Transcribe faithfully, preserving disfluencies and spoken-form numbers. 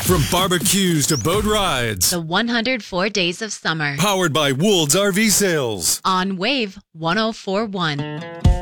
From barbecues to boat rides. The one hundred four Days of Summer. Powered by Woold's R V Sales. On Wave one oh four point one.